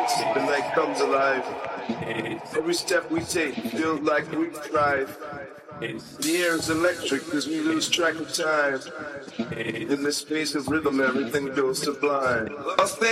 the night comes alive. Every step we take feels like we thrive. The air is electric as we lose track of time. In this space of rhythm, everything goes sublime.